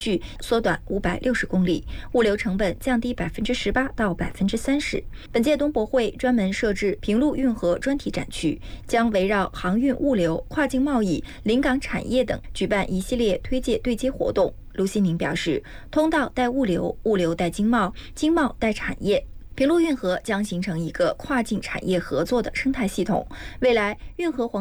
缩短560公里，物流成本降低18%到30%。本届东博会专门设置平陆运河专题展区，将围绕航运物流、跨境贸易、临港产业等举办一系列推介对接活动。卢锡宁表示，通道带物流，物流带经贸，经贸带产业。平陆运河将形成一个跨境产业合作的生态系统，未来运河黄